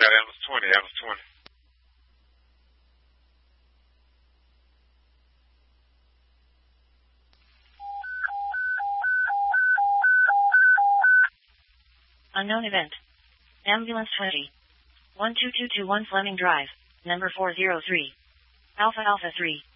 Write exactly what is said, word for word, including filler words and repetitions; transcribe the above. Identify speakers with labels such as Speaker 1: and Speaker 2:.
Speaker 1: got Atlas twenty, Atlas twenty.
Speaker 2: Unknown event. Ambulance twenty. one two two two one Fleming Drive, number four zero three. Alpha Alpha three.